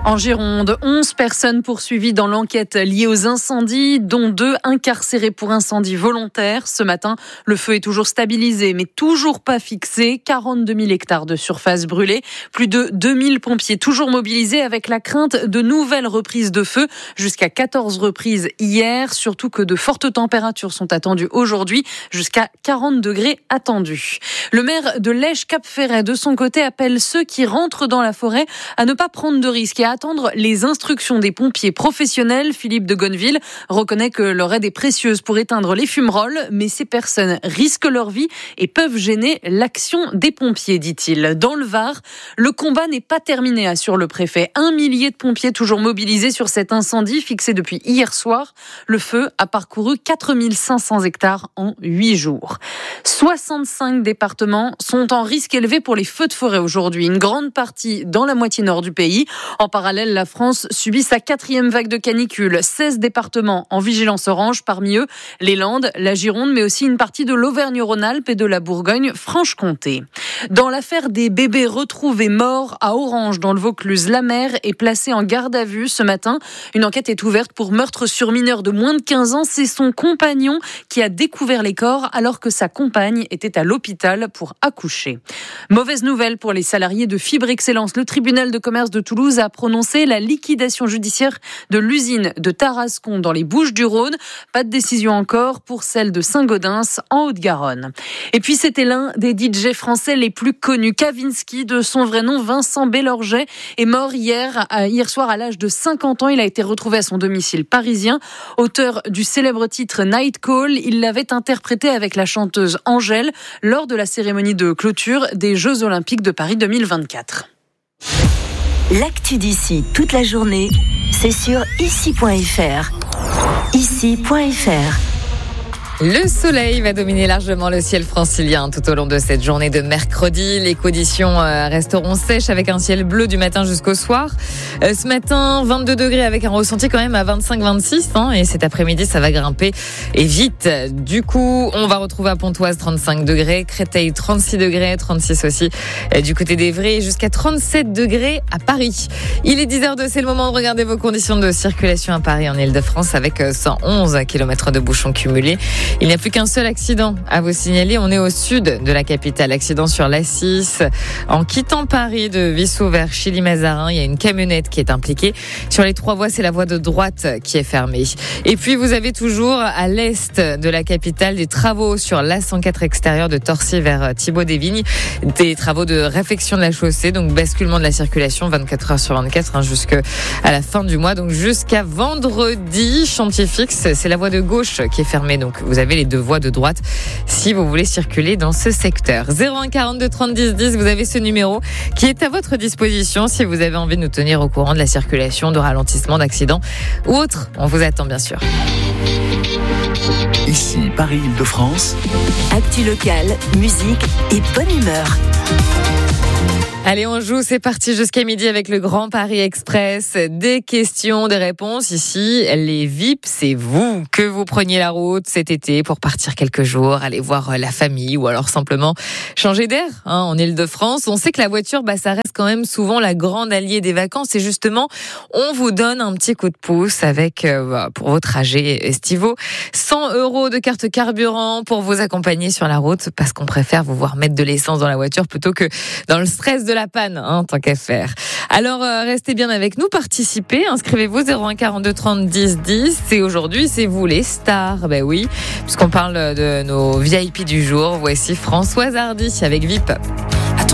En Gironde, 11 personnes poursuivies dans l'enquête liée aux incendies, dont 2 incarcérées pour incendie volontaire. Ce matin, le feu est toujours stabilisé, mais toujours pas fixé. 42 000 hectares de surface brûlée. Plus de 2000 pompiers toujours mobilisés avec la crainte de nouvelles reprises de feu. Jusqu'à 14 reprises hier, surtout que de fortes températures sont attendues aujourd'hui, jusqu'à 40 degrés attendus. Le maire de Lège-Cap-Ferret, de son côté, appelle ceux qui rentrent dans la forêt à ne pas prendre de risques et à attendre les instructions des pompiers professionnels. Philippe de Gonneville reconnaît que leur aide est précieuse pour éteindre les fumerolles, mais ces personnes risquent leur vie et peuvent gêner l'action des pompiers, dit-il. Dans le Var, le combat n'est pas terminé, assure le préfet. 1 millier de pompiers toujours mobilisés sur cet incendie fixé depuis hier soir. Le feu a parcouru 4500 hectares en 8 jours. 65 départements sont en risque élevé pour les feux de forêt aujourd'hui. Une grande partie dans la moitié nord du pays. En parallèle, la France subit sa 4e vague de canicule. 16 départements en vigilance orange, parmi eux les Landes, la Gironde, mais aussi une partie de l'Auvergne-Rhône-Alpes et de la Bourgogne-Franche-Comté. Dans l'affaire des bébés retrouvés morts à Orange, dans le Vaucluse, la mère est placée en garde à vue ce matin. Une enquête est ouverte pour meurtre sur mineur de moins de 15 ans. C'est son compagnon qui a découvert les corps alors que sa compagne était à l'hôpital pour accoucher. Mauvaise nouvelle pour les salariés de Fibre Excellence. Le tribunal de commerce de Toulouse a prononcé la liquidation judiciaire de l'usine de Tarascon dans les Bouches-du-Rhône. Pas de décision encore pour celle de Saint-Gaudens en Haute-Garonne. Et puis c'était l'un des DJ français les plus connus. Kavinsky, de son vrai nom Vincent Bellorget, est mort hier soir à l'âge de 50 ans. Il a été retrouvé à son domicile parisien. Auteur du célèbre titre Night Call, il l'avait interprété avec la chanteuse Angèle lors de la cérémonie de clôture des Jeux Olympiques de Paris 2024. L'actu d'ici toute la journée, c'est sur ici.fr. Ici.fr. Le soleil va dominer largement le ciel francilien tout au long de cette journée de mercredi. Les conditions resteront sèches avec un ciel bleu du matin jusqu'au soir. Ce matin, 22 degrés avec un ressenti quand même à 25-26. Et cet après-midi, ça va grimper et vite. Du coup, on va retrouver à Pontoise 35 degrés, Créteil 36 degrés, 36 aussi du côté d'Évreux, jusqu'à 37 degrés à Paris. Il est 10h02, c'est le moment de regarder vos conditions de circulation à Paris en Ile-de-France avec 111 km de bouchons cumulés. Il n'y a plus qu'un seul accident à vous signaler. On est au sud de la capitale. Accident sur l'A6. En quittant Paris de Vissou vers Chilly-Mazarin, il y a une camionnette qui est impliquée. Sur les 3 voies, c'est la voie de droite qui est fermée. Et puis, vous avez toujours à l'est de la capitale des travaux sur l'A104 extérieur de Torcy vers Thibaut-des-Vignes. Des travaux de réfection de la chaussée. Donc, basculement de la circulation 24 heures sur 24 jusqu'à la fin du mois. Donc, jusqu'à vendredi. Chantier fixe, c'est la voie de gauche qui est fermée. Donc, vous avez les 2 voies de droite si vous voulez circuler dans ce secteur. 01 42 30 10 10, vous avez ce numéro qui est à votre disposition si vous avez envie de nous tenir au courant de la circulation, de ralentissement, d'accident ou autre. On vous attend bien sûr. Ici, Paris-Île-de-France. Actu locale, musique et bonne humeur. Allez, on joue, c'est parti jusqu'à midi avec le Grand Paris Express. Des questions, des réponses. Ici, les VIP, c'est vous que vous preniez la route cet été pour partir quelques jours, aller voir la famille ou alors simplement changer d'air en Île-de-France. On sait que la voiture, ça reste quand même souvent la grande alliée des vacances et justement, on vous donne un petit coup de pouce avec, pour vos trajets estivaux, 100 € de carte carburant pour vous accompagner sur la route parce qu'on préfère vous voir mettre de l'essence dans la voiture plutôt que dans le stress de la panne, tant qu'à faire. Alors, restez bien avec nous, participez, inscrivez-vous 01 42 30 10 10. Et aujourd'hui, c'est vous les stars. Ben oui, puisqu'on parle de nos VIP du jour. Voici Françoise Hardy avec VIP.